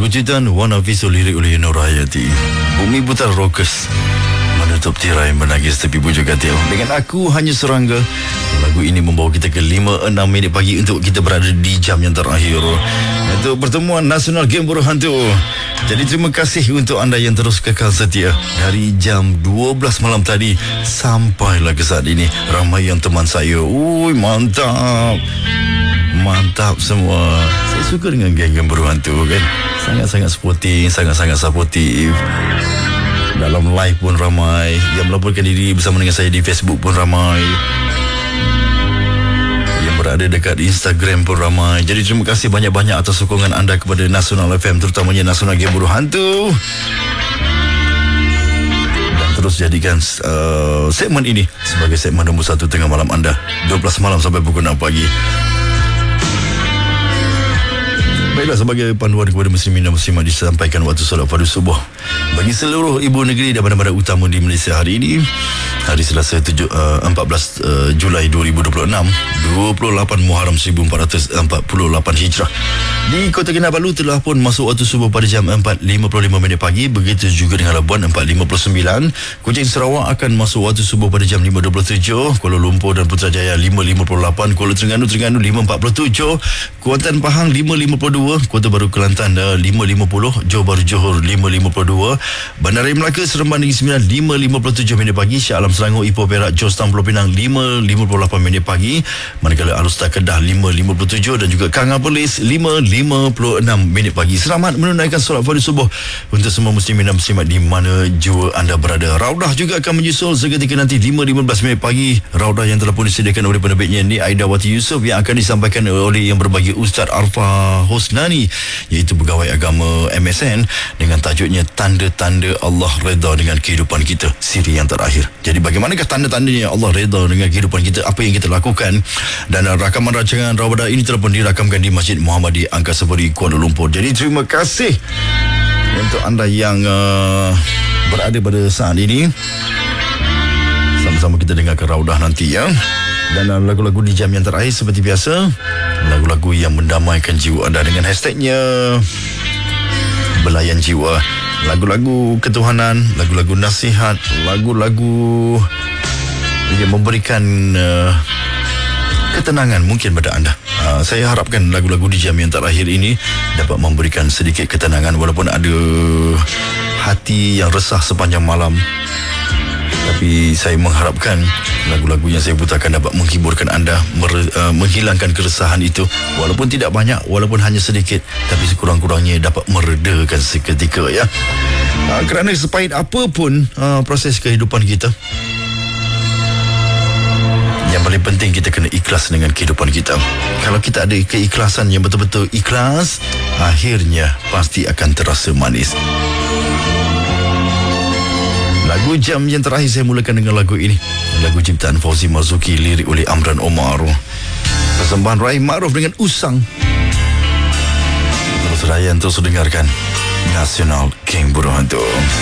Wujudan One Hafiz lirik oleh Nur Hayati. Bumi putar rockers menutup tirai menangis tepi bujur katil. Dengan aku hanya serangga. Lagu ini membawa kita ke 5-6 minit pagi untuk kita berada di jam yang terakhir untuk pertemuan Nasional Game Buruh Hantu. Jadi terima kasih untuk anda yang terus kekal setia dari jam 12 malam tadi sampailah ke saat ini. Ramai yang teman saya. Mantap. Mantap semua. Saya suka dengan geng-geng Buruh Hantu kan. Sangat-sangat sporting, sangat-sangat supportive. Dalam live pun ramai. Yang melaporkan diri bersama dengan saya di Facebook pun ramai. Yang berada dekat Instagram pun ramai. Jadi terima kasih banyak-banyak atas sokongan anda kepada Nasional FM, terutamanya Nasional Game Buruh Hantu. Dan terus jadikan segmen ini sebagai segmen nombor 1 tengah malam anda, 12 malam sampai pukul 6 pagi. Baiklah, sebagai panduan kepada muslimin dan muslimat disampaikan waktu solat fardu subuh bagi seluruh ibu negeri dan bandar-bandar utama di Malaysia hari ini, hari Selasa 14 Julai 2026, 28 Muharram 1448 Hijrah. Di Kota Kinabalu telah pun masuk waktu subuh pada jam 4.55 pagi. Begitu juga dengan Labuan 4.59. Kuching Sarawak akan masuk waktu subuh pada jam 5.27. Kuala Lumpur dan Putrajaya 5.58. Kuala Terengganu 5.47. Kuantan Pahang 5.52. Kota Baru Kelantan 5.50. Johor Bahru Johor 5.52. Bandaraya Melaka Seremban Negeri Sembilan 5.57 minit pagi. Shah Alam Selangor Ipoh Perak Georgetown Pulau Pinang 5.58 minit pagi. Manakala Alustar Kedah 5.57 dan juga Kanga Perlis 5.56 minit pagi. Selamat menunaikan solat fardu subuh untuk semua muslimin dan muslimat di mana jua anda berada. Raudah juga akan menyusul seketika nanti 5.15 minit pagi. Raudah yang telah pun disediakan oleh penerbitnya ni Aida Wati Yusof yang akan disampaikan oleh yang berbagi Ustaz Arfa Husnani, iaitu pegawai agama MSN, dengan tajuknya Tanda-tanda Allah Redha dengan Kehidupan Kita, siri yang terakhir. Jadi bagaimanakah tanda-tandanya Allah redha dengan kehidupan kita, apa yang kita lakukan. Dan rakaman rancangan Raudah ini telah pun dirakamkan di Masjid Muhammadi Angkasa Puri Kuala Lumpur. Jadi terima kasih untuk anda yang berada pada saat ini. Sama-sama kita dengarkan Raudah nanti ya. Dan lagu-lagu di jam yang terakhir seperti biasa, lagu-lagu yang mendamaikan jiwa anda dengan hashtagnya Belayan Jiwa. Lagu-lagu ketuhanan, lagu-lagu nasihat, lagu-lagu yang memberikan ketenangan mungkin pada anda. Saya harapkan lagu-lagu di jam yang terakhir ini dapat memberikan sedikit ketenangan, walaupun ada hati yang resah sepanjang malam. Tapi saya mengharapkan lagu-lagu yang saya putarkan dapat menghiburkan anda, menghilangkan keresahan itu. Walaupun tidak banyak, walaupun hanya sedikit, tapi sekurang-kurangnya dapat meredakan seketika ya. Kerana sepahit apapun proses kehidupan kita, yang paling penting kita kena ikhlas dengan kehidupan kita. Kalau kita ada keikhlasan yang betul-betul ikhlas, akhirnya pasti akan terasa manis. Lagu jam yang terakhir saya mulakan dengan lagu ini. Lagu ciptaan Fauzi Marzuki, lirik oleh Amran Omar. Persembahan Rahim Ma'ruf dengan Usang. Terus layan, terus dengarkan Nasional Game Buruh Hantu.